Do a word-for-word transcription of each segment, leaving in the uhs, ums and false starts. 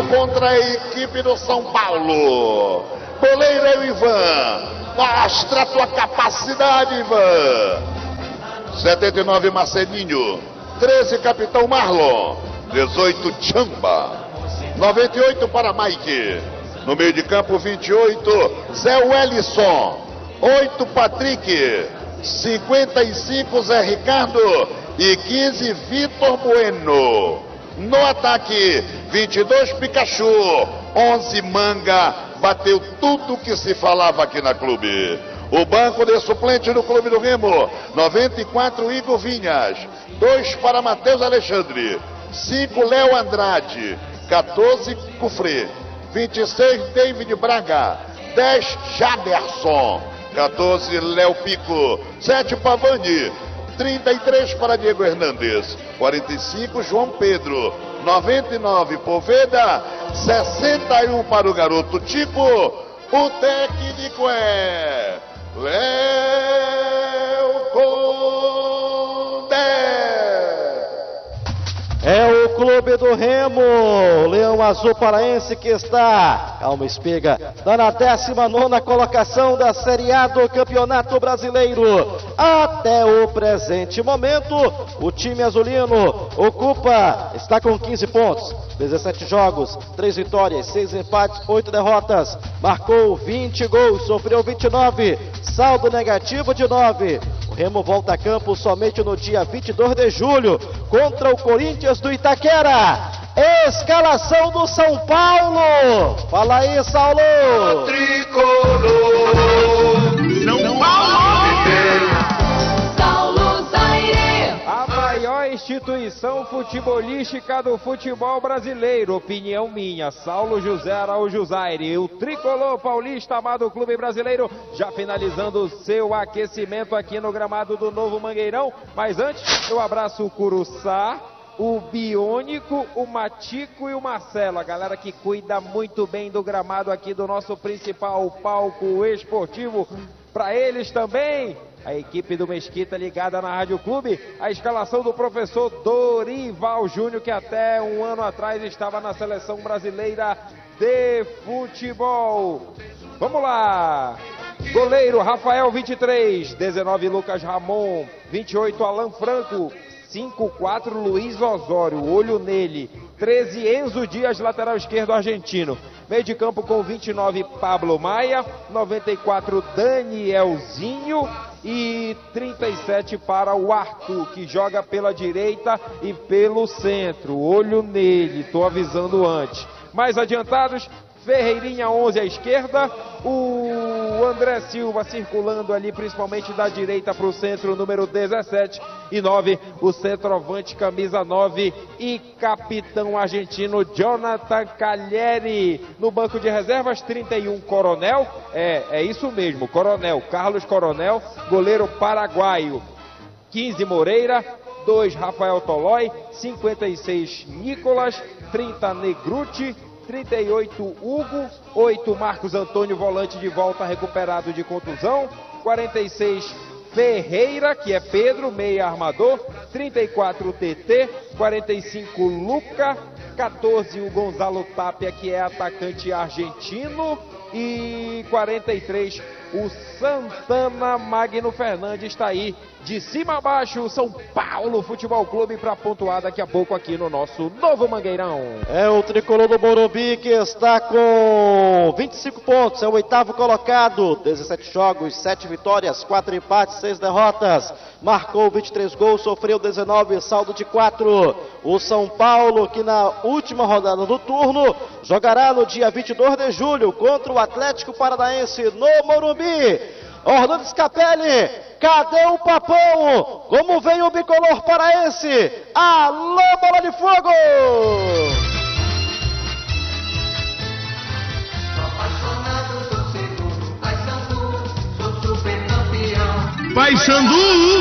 contra a equipe do São Paulo. Goleiro é o Ivan. Mostra a tua capacidade, Ivan. setenta e nove, Marcelinho. treze, Capitão Marlon. dezoito, Chamba. noventa e oito para Mike. No meio de campo, vinte e oito, Zé Wellison. oito, Patrick. cinquenta e cinco, Zé Ricardo. E quinze, Vitor Bueno. No ataque, vinte e dois, Pikachu. onze, Manga. Bateu tudo que se falava aqui na clube. O banco de suplente do Clube do Remo, noventa e quatro, Igor Vinhas. dois para Matheus Alexandre. cinco, Léo Andrade. quatorze, Cufré. vinte e seis, David Braga. dez, Jaderson. quatorze, Léo Pico. sete, Pavani. trinta e três para Diego Hernandes. quarenta e cinco, João Pedro. noventa e nove, Poveda. sessenta e um para o garoto Tico. O técnico é Léo Condé. É o Clube do Remo, Leão Azul Paraense, que está, calma espiga, está na décima nona colocação da Série A do Campeonato Brasileiro. Até o presente momento, o time azulino ocupa, está com quinze pontos, dezessete jogos, três vitórias, seis empates, oito derrotas, marcou vinte gols, sofreu vinte e nove, saldo negativo de nove. O Remo volta a campo somente no dia vinte e dois de julho, contra o Corinthians do Itaquera. Escalação do São Paulo. Fala aí, Saulo. Tricolor. São Paulo. Saulo Zaire. A maior instituição futebolística do futebol brasileiro. Opinião minha, Saulo José Araújo Zaire. O tricolor paulista, amado clube brasileiro, já finalizando o seu aquecimento aqui no gramado do Novo Mangueirão. Mas antes, eu abraço o Curuçá, o Biônico, o Matico e o Marcelo, a galera que cuida muito bem do gramado aqui do nosso principal palco esportivo. Para eles também, a equipe do Mesquita ligada na Rádio Clube, a escalação do professor Dorival Júnior, que até um ano atrás estava na seleção brasileira de futebol. Vamos lá! Goleiro Rafael, vinte e três, dezenove Lucas Ramon, vinte e oito Alan Franco, cinco quatro Luiz Osório, olho nele, treze Enzo Dias, lateral esquerdo argentino. Meio de campo com vinte e nove Pablo Maia, noventa e quatro Danielzinho e trinta e sete para o Arthur, que joga pela direita e pelo centro. Olho nele, tô avisando antes. Mais adiantados, Ferreirinha onze à esquerda, o André Silva circulando ali principalmente da direita para o centro, número dezessete, e nove, o centroavante camisa nove e capitão argentino Jonathan Calheri. No banco de reservas, trinta e um Coronel, é, é isso mesmo, Coronel, Carlos Coronel, goleiro paraguaio, quinze Moreira, dois Rafael Tolói, cinquenta e seis Nicolas, trinta Negruti, trinta e oito Hugo, oito Marcos Antônio, volante de volta recuperado de contusão, quarenta e seis Ferreira, que é Pedro, meia armador, trinta e quatro T T, quarenta e cinco Luca, quatorze o Gonzalo Tapia, que é atacante argentino, e quarenta e três o Santana. Magno Fernandes está aí de cima a baixo, o São Paulo Futebol Clube, para pontuar daqui a pouco aqui no nosso Novo Mangueirão. É o tricolor do Morumbi, que está com vinte e cinco pontos, é o oitavo colocado, dezessete jogos, sete vitórias, quatro empates, seis derrotas, marcou vinte e três gols, sofreu dezenove, saldo de quatro. O São Paulo, que na última rodada do turno jogará no dia vinte e dois de julho contra o Atlético Paranaense no Morumbi. Orlando Scapelli, cadê o Papão? Como vem o bicolor paraense? Alô, bola de fogo! Paysandu,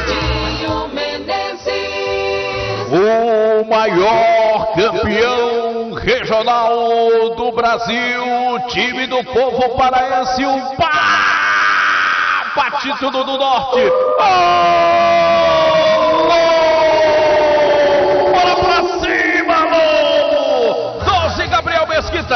o maior campeão regional do Brasil, time do povo paraense, o pá, Patito do Norte. Oh! Bola pra cima, Lobo! doze, Gabriel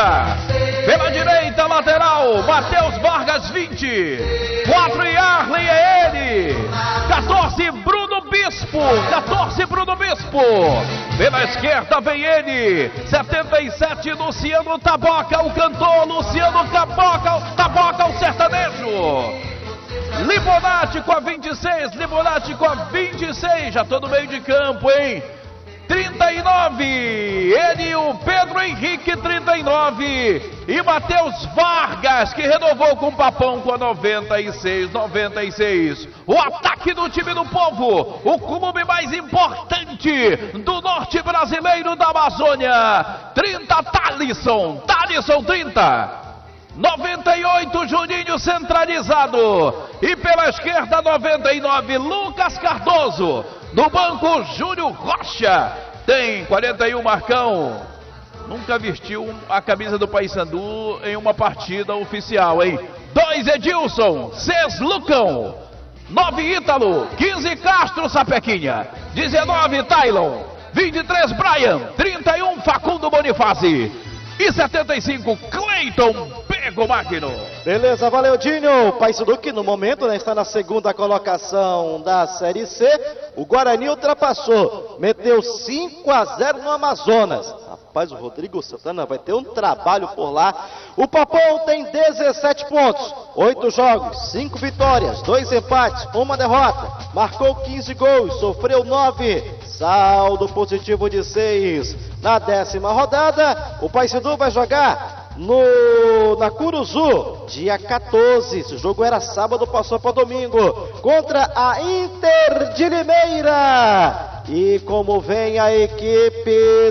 trinta. Pela direita, lateral, Matheus Vargas, vinte. quatro, Yarley, é ele. quatorze, Bruno Bispo. quatorze, Bruno Bispo. Pela esquerda vem ele. setenta e sete, Luciano Taboca, o cantor. Luciano Taboca, Taboca, o sertanejo. Libonati com a vinte e seis. Libonati com a vinte e seis. Já tô no meio de campo, hein? trinta e nove, ele e o Pedro Henrique, trinta e nove, e Matheus Vargas, que renovou com o Papão com a noventa e seis, noventa e seis. O ataque do time do povo, o clube mais importante do norte brasileiro da Amazônia. trinta, Thalisson, Thalisson, trinta. noventa e oito, Juninho centralizado. E pela esquerda, noventa e nove, Lucas Cardoso. No banco, Júlio Rocha. Tem quarenta e um, Marcão. Nunca vestiu a camisa do Paysandu em uma partida oficial, hein? dois, Edilson. seis, Lucão. nove, Ítalo. quinze, Castro, Sapequinha. dezenove, Tailon. vinte e três, Brian. trinta e um, Facundo Bonifácio. E setenta e cinco, Cleiton Pego Magno. Beleza, valeu, Dinho. Paysandu que no momento, né, está na segunda colocação da Série C. O Guarani ultrapassou, meteu cinco a zero no Amazonas. Rapaz, o Rodrigo Santana vai ter um trabalho por lá. O Papão tem dezessete pontos, oito jogos, cinco vitórias, dois empates, uma derrota. Marcou quinze gols, sofreu nove, saldo positivo de seis. Na décima rodada, o Paysandu vai jogar no, na Curuzu, dia quatorze. Esse jogo era sábado, passou para domingo, contra a Inter de Limeira. E como vem a equipe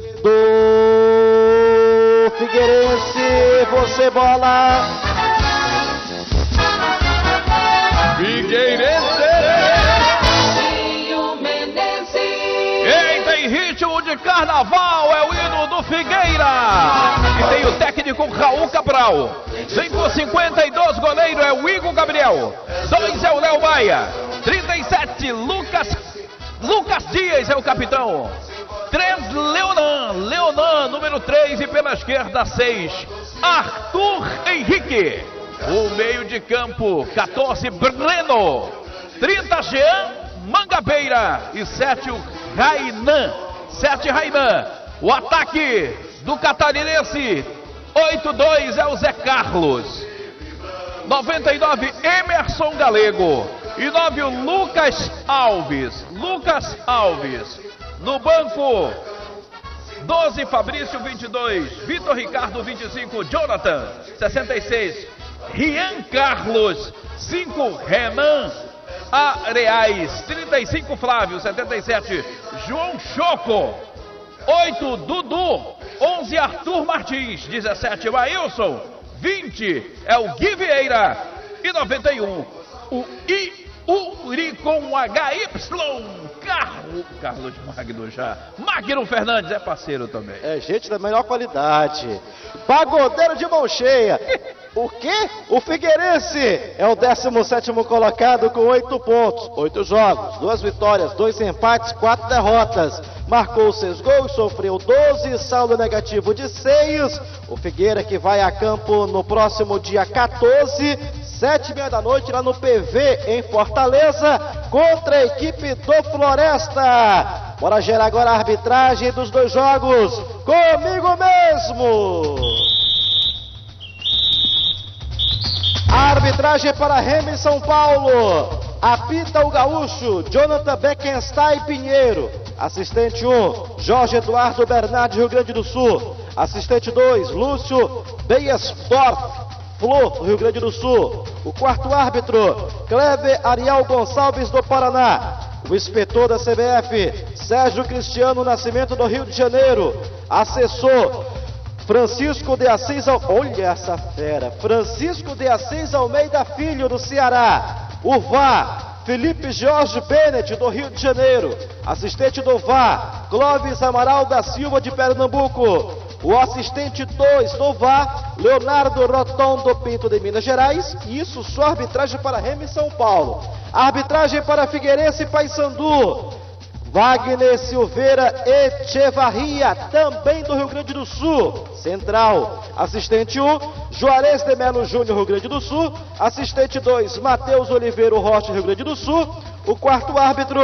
do Figueirense, você bola. Figueirense! Eita, em ritmo de carnaval, é o hino do Figueira. E tem o técnico Raul Cabral. Vem com cinquenta e dois, goleiro é o Igor Gabriel. dois é o Léo Maia. trinta e sete, Lucas, Lucas Dias é o capitão. três, Leonan. Leonan, número três. E pela esquerda, seis, Arthur Henrique. O meio de campo, quatorze, Breno. trinta, Jean Mangabeira. E sete, o Rainan. sete, Rainan. O ataque do catarinense, oito dois, é o Zé Carlos. noventa e nove, Emerson Galego. E nove, o Lucas Alves. Lucas Alves. No banco, doze, Fabrício, vinte e dois. Vitor Ricardo, vinte e cinco. Jonathan, sessenta e seis. Rian Carlos, cinco. Renan Areais, trinta e cinco, Flávio, setenta e sete. João Choco, oito, Dudu. onze, Arthur Martins. dezessete, Maílson. vinte, é o Gui Vieira. E noventa e um, o Iuri com H Y. Carlos, Carlos Magno já. Magno Fernandes é parceiro também. É gente da melhor qualidade. Pagodeiro de mão cheia. O quê? O Figueirense é o décimo sétimo colocado com oito pontos, oito jogos, duas vitórias, dois empates, quatro derrotas. Marcou seis gols, sofreu doze, saldo negativo de seis. O Figueira que vai a campo no próximo dia quatorze, sete e meia da noite, lá no P V em Fortaleza, contra a equipe do Floresta. Bora gerar agora a arbitragem dos dois jogos, comigo mesmo. A arbitragem para Remy São Paulo. Apita o gaúcho Jonathan Beckenstein Pinheiro. Assistente um, Jorge Eduardo Bernardi, Rio Grande do Sul. Assistente dois, Lúcio Beiersdorf, Flor, Rio Grande do Sul. O quarto árbitro, Kleber Ariel Gonçalves, do Paraná. O inspetor da C B F, Sérgio Cristiano Nascimento, do Rio de Janeiro. Assessor, Francisco de Assis, olha essa fera, Francisco de Assis Almeida Filho, do Ceará. O V A R, Felipe Jorge Bennett, do Rio de Janeiro. Assistente do V A R, Clóvis Amaral da Silva, de Pernambuco. O assistente dois do V A R, Leonardo Rotondo Pinto, de Minas Gerais. Isso só arbitragem para Remy São Paulo. A arbitragem para Figueirense e Paysandu. Wagner Silveira Echevarria, também do Rio Grande do Sul. Central, assistente um, Juarez de Melo Júnior, Rio Grande do Sul. Assistente dois, Matheus Oliveira Rocha, Rio Grande do Sul. O quarto árbitro,